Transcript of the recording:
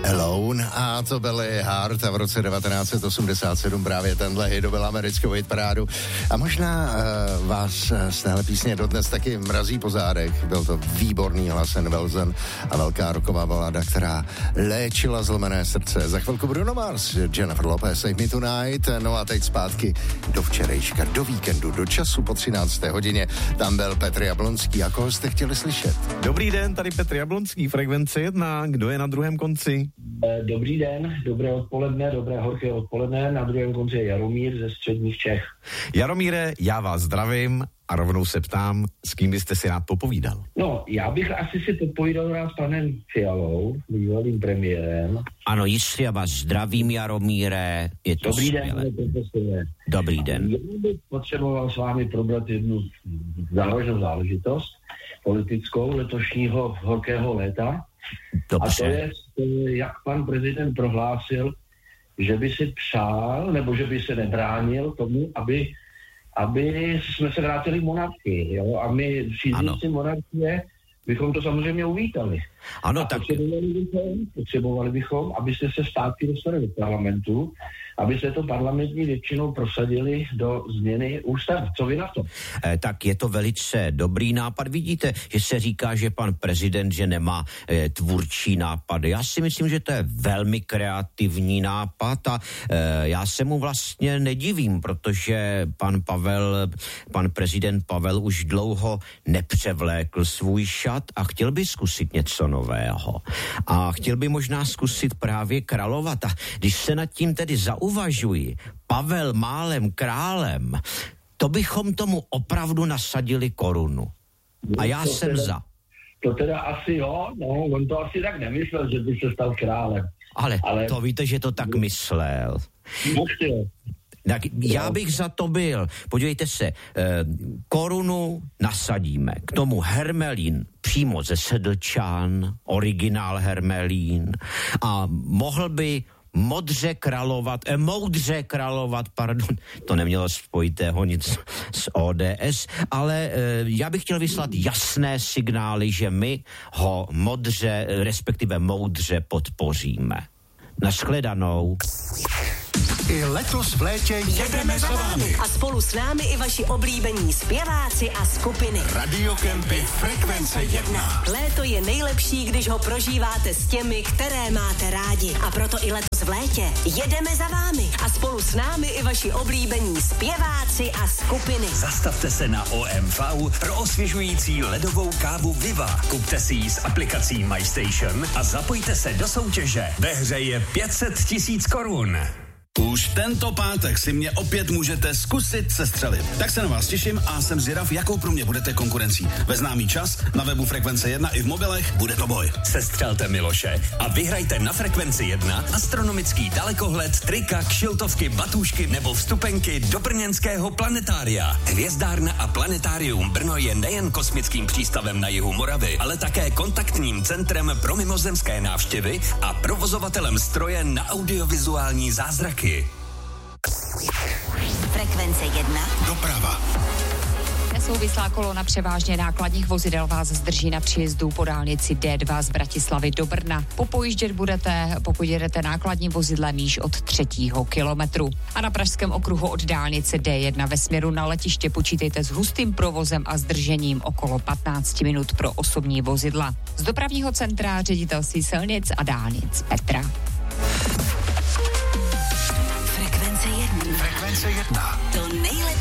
Alone a to byly Heart a v roce 1987 právě tenhle hit dobil americkou hitparádu. A možná vás z téhle písně dodnes taky mrazí po zádech. Byl to výborný hlas Ann Wilson a velká rocková balada, která léčila zlomené srdce. Za chvilku Bruno Mars, Jennifer Lopez, Save Me Tonight. No a teď zpátky do včerejška, do víkendu, do času po 13. hodině. Tam byl Petr Jablonský. A koho jste chtěli slyšet? Dobrý den, tady Petr Jablonský, Frekvence 1. Kdo je na druhém konci? Dobrý den, dobré odpoledne, dobré horké odpoledne. Na druhém konci je Jaromír ze středních Čech. Jaromíre, já vás zdravím a rovnou se ptám, s kým byste si rád popovídal? No, já bych asi si popovídal rád s panem Fialou, bývalým premiérem. Ano, jistě, já vás zdravím, Jaromíre. Je to Dobrý skvělé. den, pane profesore. Dobrý den. Já bych potřeboval s vámi probrat jednu závažnou záležitost politickou letošního horkého léta. Dobře. A to je, jak pan prezident prohlásil, že by si přál, nebo že by se nebránil tomu, aby jsme se vrátili k monarchii. Jo? A my příznivci monarchie bychom to samozřejmě uvítali. Ano, a tak... potřebovali bychom, abyste se státky dostali do parlamentu, aby se to parlamentní většinou prosadili do změny ústav. Co vy na to? Tak je to velice dobrý nápad. Vidíte, že se říká, že pan prezident, že nemá tvůrčí nápady. Já si myslím, že to je velmi kreativní nápad a já se mu vlastně nedivím, protože pan prezident Pavel už dlouho nepřevlékl svůj šat a chtěl by zkusit něco nového. A chtěl by možná zkusit právě královat. A když se nad tím tedy zauvažuji, Pavel málem králem, to bychom tomu opravdu nasadili korunu. A já jsem za. To teda asi jo, no, on to asi tak nemyslel, že by se stal králem. Ale to víte, že to tak myslel. Tak já bych za to byl. Podívejte se, korunu nasadíme, k tomu hermelín přímo ze Sedlčan, originál hermelín a mohl by moudře královat, to nemělo spojitého nic s ODS, ale já bych chtěl vyslat jasné signály, že my ho respektive moudře podpoříme. Nashledanou. I letos v létě jedeme za vámi. A spolu s námi i vaši oblíbení zpěváci a skupiny. Radiokempy Frekvence 1. Léto je nejlepší, když ho prožíváte s těmi, které máte rádi. A proto i letos v létě jedeme za vámi. A spolu s námi i vaši oblíbení zpěváci a skupiny. Zastavte se na OMV pro osvěžující ledovou kávu Viva. Kupte si ji s aplikací MyStation a zapojte se do soutěže. Ve hře je 500 000 korun. Už tento pátek si mě opět můžete zkusit sestřelit. Tak se na vás těším a jsem zvědav, jakou pro mě budete konkurencí. Ve známý čas, na webu Frekvence 1 i v mobilech, bude to boj. Sestřelte Miloše a vyhrajte na Frekvenci 1 astronomický dalekohled, trika, kšiltovky, batůžky nebo vstupenky do brněnského planetária. Hvězdárna a planetárium Brno je nejen kosmickým přístavem na jihu Moravy, ale také kontaktním centrem pro mimozemské návštěvy a provozovatelem stroje na audiovizuální zázraky. Frekvence 1. Doprava. Nesouvislá kolona převážně nákladních vozidel vás zdrží na příjezdu po dálnici D2 z Bratislavy do Brna. Popojíždět budete, pokud jedete nákladním vozidlem již od 3. kilometru. A na pražském okruhu od dálnice D1 ve směru na letiště počítejte s hustým provozem a zdržením okolo 15 minut pro osobní vozidla. Z dopravního centra Ředitelství silnic a dálnic Petra. Frekvence 1. Frekvence 1. To nejlepší